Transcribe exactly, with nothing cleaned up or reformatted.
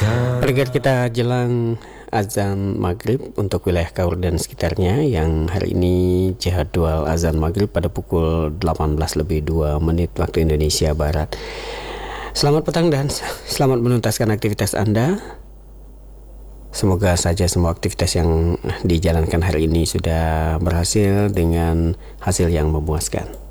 Target kita jelang azan maghrib untuk wilayah Kaur dan sekitarnya, yang hari ini jadwal azan maghrib pada pukul delapan belas lebih dua menit waktu Indonesia Barat. Selamat petang dan selamat menuntaskan aktivitas Anda. Semoga saja semua aktivitas yang dijalankan hari ini sudah berhasil dengan hasil yang memuaskan.